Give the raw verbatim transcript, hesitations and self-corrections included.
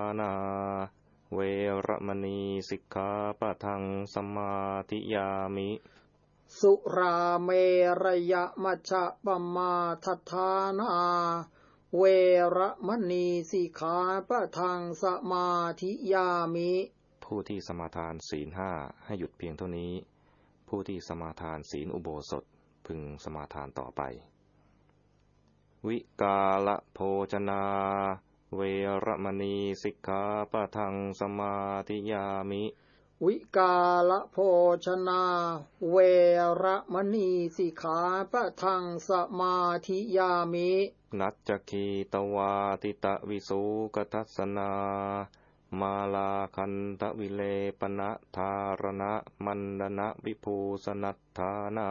นาเวรมณีสิกขาปะทังสมาธิยามิสุราเมรยมัชฌะปมาทัฏฐานาเวรมณีสิกขาปะทังสมาธิยามิผู้ที่สมาทานศีลห้าให้หยุดเพียงเท่านี้ผู้ที่สมาทานศีลอุโบสถพึงสมาทานต่อไปวิกาละโภชนาเวรมณีสิกขาปะทังสมาธิยามิวิกาละโภชนาเวรมณีสิกขาปะทังสมาธิยามินัจจคีตวาติตะวิสุกทัสสนามาลาคันทวิเลปนะธารณะมันดนะวิภูสนัฏฐานา